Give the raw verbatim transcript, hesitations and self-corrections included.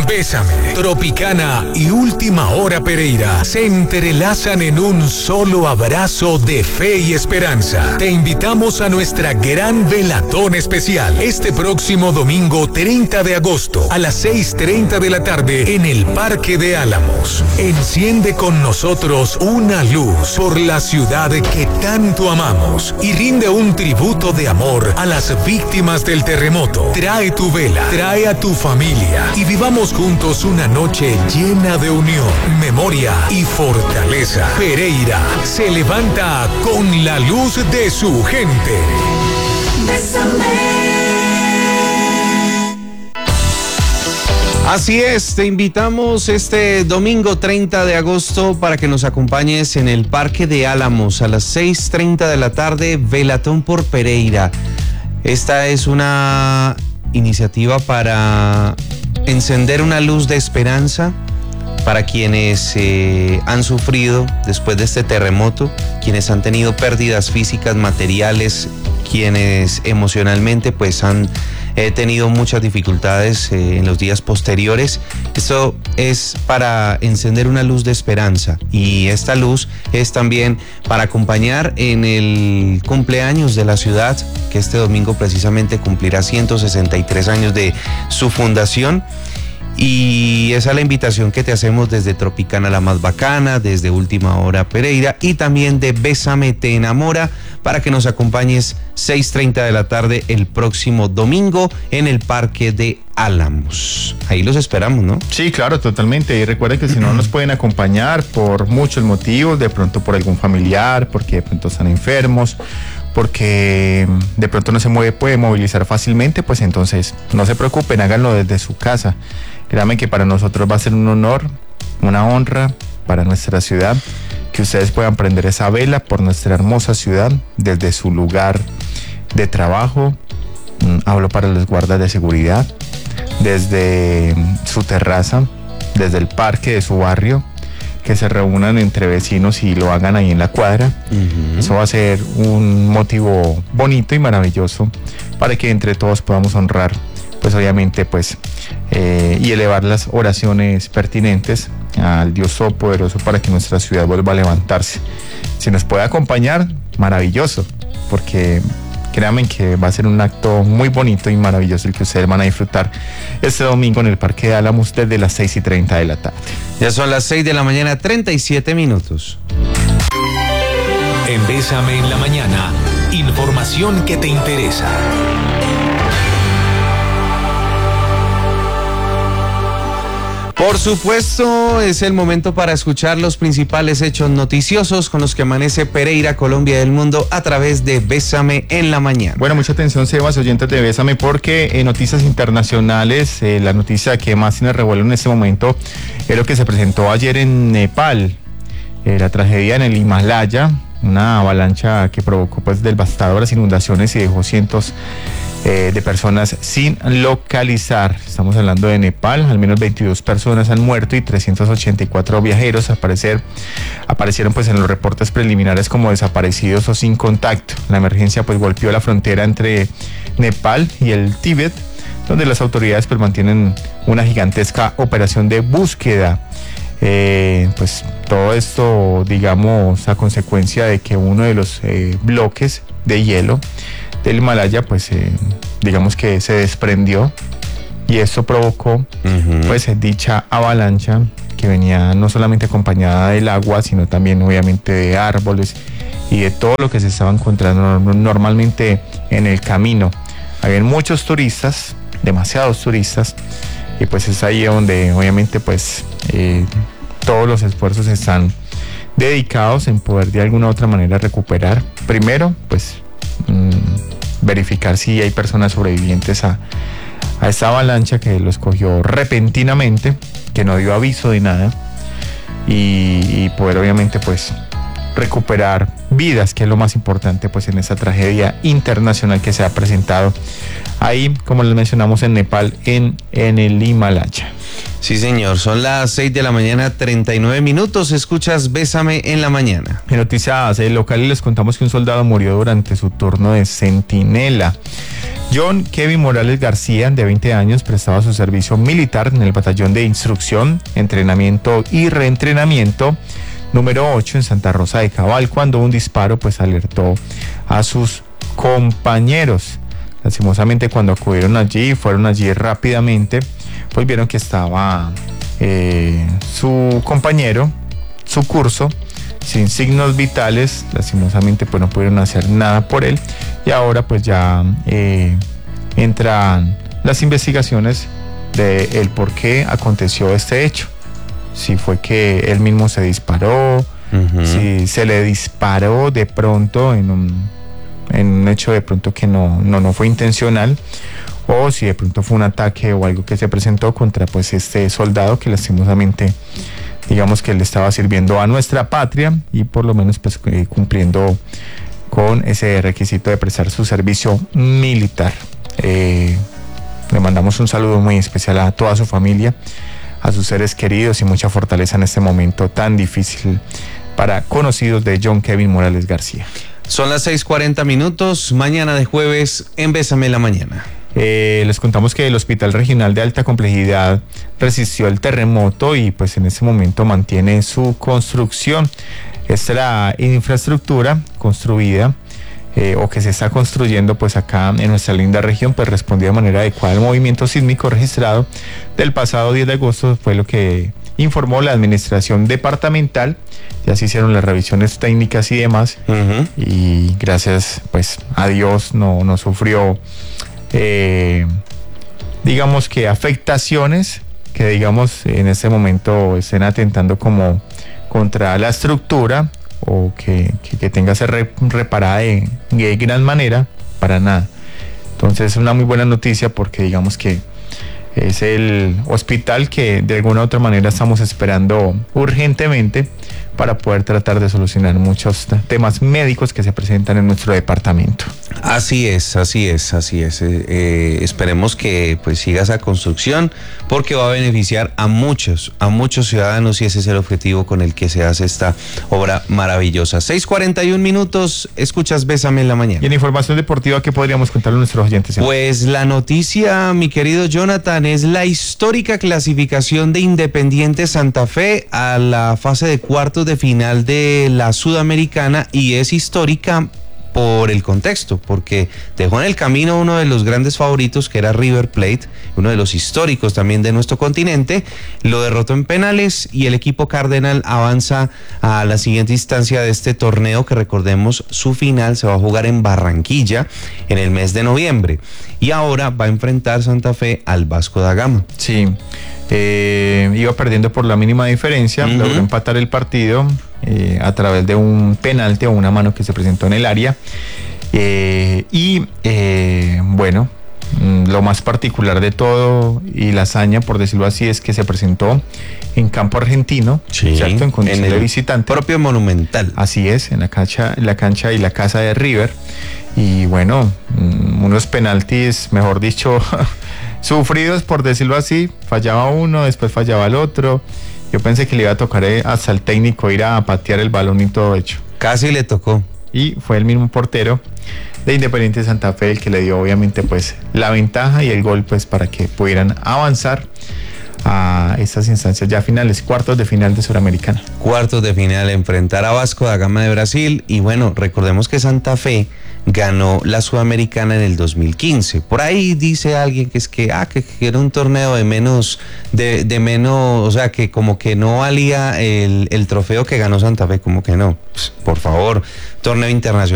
Bésame, Tropicana y Última Hora Pereira se entrelazan en un solo abrazo de fe y esperanza. Te invitamos a nuestra gran velatón especial este próximo domingo treinta de agosto a las seis y media de la tarde en el Parque de Álamos. Enciende con nosotros una luz por la ciudad que tanto amamos y rinde un tributo de amor a las víctimas del terremoto. Trae tu vela, trae a tu familia y vivamos juntos una noche llena de unión, memoria y fortaleza. Pereira se levanta con la luz de su gente. Bésame. Así es, te invitamos este domingo treinta de agosto para que nos acompañes en el Parque de Álamos a las seis y treinta de la tarde, Velatón por Pereira. Esta es una iniciativa para encender una luz de esperanza para quienes eh, han sufrido después de este terremoto, quienes han tenido pérdidas físicas, materiales, quienes emocionalmente pues han He tenido muchas dificultades eh, en los días posteriores. Esto es para encender una luz de esperanza y esta luz es también para acompañar en el cumpleaños de la ciudad, que este domingo precisamente cumplirá ciento sesenta y tres años de su fundación. Y esa es la invitación que te hacemos desde Tropicana La Más Bacana, desde Última Hora Pereira y también de Bésame Te Enamora para que nos acompañes seis y treinta de la tarde el próximo domingo en el Parque de Álamos. Ahí los esperamos, ¿no? Sí, claro, totalmente. Y recuerden que si no nos pueden acompañar por muchos motivos, de pronto por algún familiar, porque de pronto están enfermos, porque de pronto no se mueve, puede movilizar fácilmente, pues entonces no se preocupen, háganlo desde su casa. Créanme que para nosotros va a ser un honor, una honra para nuestra ciudad, que ustedes puedan prender esa vela por nuestra hermosa ciudad desde su lugar de trabajo. Hablo para los guardas de seguridad, desde su terraza, desde el parque de su barrio, que se reúnan entre vecinos y lo hagan ahí en la cuadra. Uh-huh. Eso va a ser un motivo bonito y maravilloso para que entre todos podamos honrar, pues obviamente, pues, eh, y elevar las oraciones pertinentes al Dios Todopoderoso para que nuestra ciudad vuelva a levantarse. Si nos puede acompañar, maravilloso, porque créanme que va a ser un acto muy bonito y maravilloso el que ustedes van a disfrutar este domingo en el Parque de Álamos desde las seis y treinta de la tarde. Ya son las seis de la mañana, treinta y siete minutos. En Bésame en la Mañana, información que te interesa. Por supuesto, es el momento para escuchar los principales hechos noticiosos con los que amanece Pereira, Colombia y el mundo a través de Bésame en la Mañana. Bueno, mucha atención, Sebas, oyentes de Bésame, porque en noticias internacionales, eh, la noticia que más tiene revuelo en este momento es lo que se presentó ayer en Nepal, eh, la tragedia en el Himalaya, una avalancha que provocó pues devastadoras inundaciones y dejó cientos Eh, de personas sin localizar. Estamos hablando de Nepal, al menos veintidós personas han muerto y trescientos ochenta y cuatro viajeros aparecer, aparecieron pues en los reportes preliminares como desaparecidos o sin contacto. La emergencia pues golpeó la frontera entre Nepal y el Tíbet, donde las autoridades pues mantienen una gigantesca operación de búsqueda. Eh, pues todo esto, digamos, a consecuencia de que uno de los eh, bloques de hielo del Himalaya, pues eh, digamos que se desprendió y esto provocó uh-huh. pues dicha avalancha que venía no solamente acompañada del agua, sino también obviamente de árboles y de todo lo que se estaba encontrando normalmente en el camino. Había muchos turistas, demasiados turistas, y pues es ahí donde obviamente pues eh, todos los esfuerzos están dedicados en poder de alguna u otra manera recuperar. Primero, pues mmm, verificar si hay personas sobrevivientes a, a esta avalancha que los cogió repentinamente, que no dio aviso de nada, y, y poder obviamente pues recuperar vidas, que es lo más importante pues en esta tragedia internacional que se ha presentado ahí, como les mencionamos, en Nepal, en, en el Himalaya. Sí, señor, son las seis de la mañana, treinta y nueve minutos, escuchas Bésame en la mañana. En noticias locales les contamos que un soldado murió durante su turno de centinela. John Kevin Morales García, de veinte años, prestaba su servicio militar en el batallón de instrucción, entrenamiento y reentrenamiento número ocho en Santa Rosa de Cabal, cuando un disparo pues alertó a sus compañeros. Lastimosamente, cuando acudieron allí, fueron allí rápidamente, pues vieron que estaba eh, su compañero, su curso, sin signos vitales. Lastimosamente pues no pudieron hacer nada por él, y ahora pues ya eh, entran las investigaciones de el por qué aconteció este hecho. Si fue que él mismo se disparó, uh-huh. si se le disparó de pronto en un, en un hecho de pronto que no, no, no fue intencional, o si de pronto fue un ataque o algo que se presentó contra pues este soldado que lastimosamente, digamos que le estaba sirviendo a nuestra patria y por lo menos pues eh, cumpliendo con ese requisito de prestar su servicio militar. Eh, le mandamos un saludo muy especial a toda su familia, a sus seres queridos, y mucha fortaleza en este momento tan difícil para conocidos de John Kevin Morales García. Son las seis cuarenta minutos, mañana de jueves en Bésame en la mañana. Eh, les contamos que el Hospital Regional de Alta Complejidad resistió el terremoto y pues en este momento mantiene su construcción. Esta es la infraestructura construida eh, o que se está construyendo pues acá en nuestra linda región, pues respondió de manera adecuada al movimiento sísmico registrado del pasado diez de agosto, fue lo que informó la administración departamental. Ya se hicieron las revisiones técnicas y demás, uh-huh. y gracias pues a Dios no, no sufrió Eh, digamos que afectaciones que digamos en este momento estén atentando como contra la estructura o que, que, que tenga que ser re, reparada de, de gran manera, para nada. Entonces es una muy buena noticia, porque digamos que es el hospital que de alguna u otra manera estamos esperando urgentemente para poder tratar de solucionar muchos temas médicos que se presentan en nuestro departamento. Así es, así es, así es. Eh, eh, esperemos que pues siga esa construcción, porque va a beneficiar a muchos, a muchos ciudadanos, y ese es el objetivo con el que se hace esta obra maravillosa. seis cuarenta y un minutos, escuchas Bésame en la mañana. Y en información deportiva, ¿qué podríamos contarle a nuestros oyentes? Pues la noticia, mi querido Jonathan, es la histórica clasificación de Independiente Santa Fe a la fase de cuartos de final de la Sudamericana, y es histórica por el contexto, porque dejó en el camino uno de los grandes favoritos, que era River Plate, uno de los históricos también de nuestro continente, lo derrotó en penales, y el equipo cardenal avanza a la siguiente instancia de este torneo, que recordemos su final se va a jugar en Barranquilla en el mes de noviembre, y ahora va a enfrentar Santa Fe al Vasco da Gama. Sí, eh, iba perdiendo por la mínima diferencia, uh-huh. logró empatar el partido eh, a través de un penalti o una mano que se presentó en el área, eh, y eh, bueno, lo más particular de todo y la hazaña, por decirlo así, es que se presentó en campo argentino, sí, ¿cierto? En condición en de visitante. Propio Monumental. Así es, en la cancha, la cancha y la casa de River. Y bueno, unos penaltis, mejor dicho, sufridos, por decirlo así. Fallaba uno, después fallaba el otro. Yo pensé que le iba a tocar hasta el técnico ir a patear el balón y todo hecho. Casi le tocó. Y fue el mismo portero de Independiente Santa Fe el que le dio obviamente pues la ventaja y el gol pues para que pudieran avanzar a estas instancias ya finales, cuartos de final de Suramericana. Cuartos de final, enfrentar a Vasco da Gama de Brasil. Y bueno, recordemos que Santa Fe ganó la Sudamericana en el dos mil quince. Por ahí dice alguien que es que, ah, que, que era un torneo de menos, de, de menos, o sea, que como que no valía el, el trofeo que ganó Santa Fe, como que no. Pues, por favor, torneo internacional.